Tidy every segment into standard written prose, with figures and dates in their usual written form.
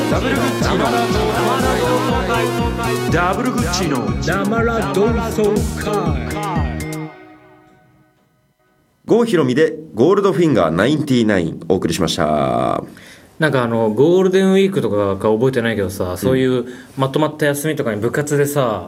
ダブルグッチのダブルグッチの生ラ同窓会。 郷ひろみでゴールドフィンガー99お送りしました。 なんかゴールデンウィークとかか覚えてないけどさ、そういうまとまった休みとかに部活でさ、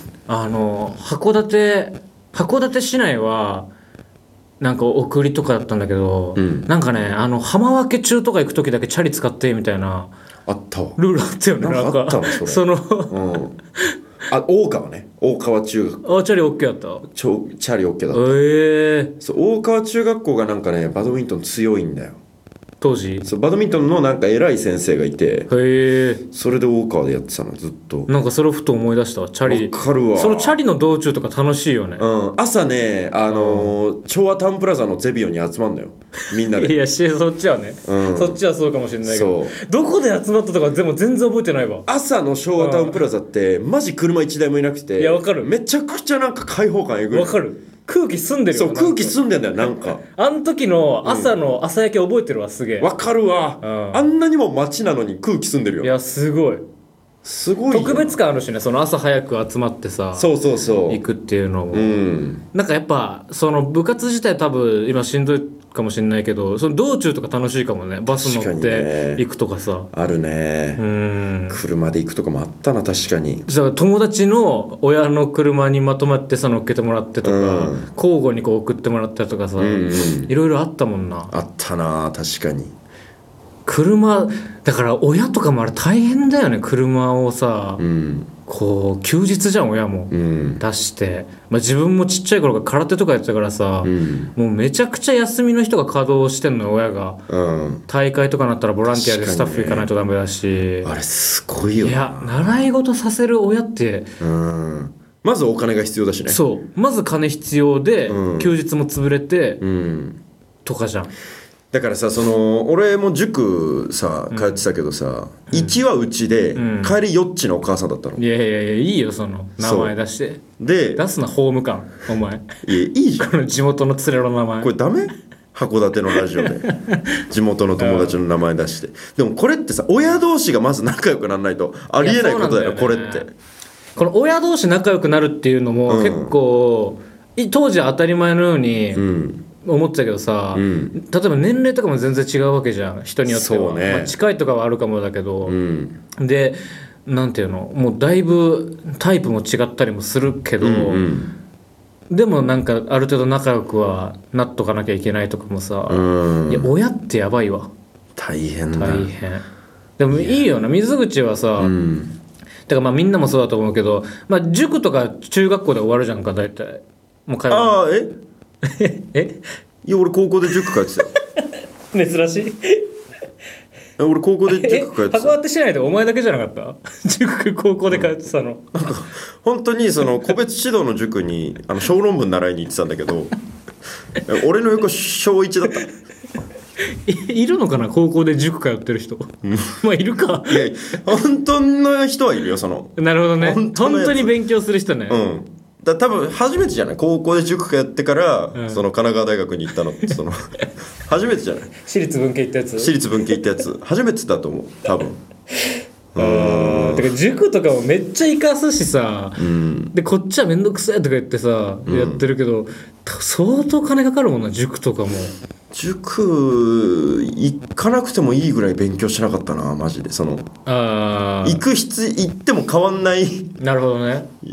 函館市内はなんか送りとかだったんだけど、なんかね浜分け中とか行く時だけチャリ使ってみたいなあったわ。 ルールあったよね。 なんかあったのそれ。大川ね。大川中学チャリ OK だった。 チャリ OK だった。そう大川中学校がなんかねバドミントン強いんだよ当時。 そうバドミントンのなんか偉い先生がいて、それで大川でやってたのずっと。 なんかそれをふと思い出した。チャリ。 わかるわ。 そのチャリの道中とか楽しいよね。 朝ね昭和タウンプラザのゼビオに集まんのよみんなで。 いやそっちはね、そっちはそうかもしれないけど、どこで集まったとかでも全然覚えてないわ。 朝の昭和タウンプラザってマジ車1台もいなくて、 いやわかる。 めちゃくちゃなんか開放感えぐい。 わかる。空気澄んでるよ。 そう空気澄んでんだよなんか。 あの時の朝の朝焼け覚えてるわ。すげえわかるわ。あんなにも街なのに空気澄んでるよ。 いやすごい特別感あるしね。その朝早く集まってさ、 そう行くっていうのも、なんかやっぱその部活自体多分今しんどいかもしれないけど、その道中とか楽しいかもね。バス乗って行くとかさ。 あるね。車で行くとかもあったな確かに。 友達の親の車にまとまってさ乗っけてもらってとか、交互にこう送ってもらったとかさ、いろいろあったもんな。 あったな確かに。 車だから親とかもあれ大変だよね。車をさ、こう休日じゃん親も、出して、自分もちっちゃい頃から空手とかやってたからさ、もうめちゃくちゃ休みの人が稼働してんのよ親が、大会とかなったらボランティアでスタッフ行かないとダメだし、 あれすごいよな。 いや習い事させる親って、 まずお金が必要だしね。 そうまず金必要で、休日も潰れて、とかじゃん。 だからさ俺も塾さ通ってたけどさ、行きはうちで、帰りよっちのお母さんだったの。 いやいいよその名前出してで出すなホーム感お前。 いいじゃんこの地元の連れの名前。 これダメ？函館のラジオで地元の友達の名前出して。でもこれってさ親同士がまず仲良くならないとありえないことだよねこれって。この親同士仲良くなるっていうのも結構、当時は当たり前のように、思ってたけどさ、例えば年齢とかも全然違うわけじゃん人によっては。近いとかはあるかもだけど、でなんていうのもうだいぶタイプも違ったりもするけど、でもなんかある程度仲良くはなっとかなきゃいけないとかもさ、いや親ってやばいわ。 大変だ。 大変。でもいいよな水口はさ、だからみんなもそうだと思うけど、塾とか中学校で終わるじゃんか大体。もう通う。 いや俺高校で塾通ってたよ。 珍しい。 俺高校で塾通ってた。 函館市内でお前だけじゃなかった？塾高校で通ってたの。 なんか本当にその個別指導の塾に小論文習いに行ってたんだけど俺の横小1だった。 いるのかな高校で塾通ってる人。いるか。 いや本当の人はいるよなるほどね。本当に勉強する人ね。 多分初めてじゃない高校で塾通ってから、その神奈川大学に行ったのって初めてじゃない。 私立文系行ったやつ。 私立文系行ったやつ初めてだと思う多分。 だから塾とかもめっちゃ生かすしさ、でこっちはめんどくせえとか言ってさ、やってるけど相当金かかるもんな塾とかも。 塾行かなくてもいいぐらい勉強しなかったなマジで。行っても変わんない。 なるほどね。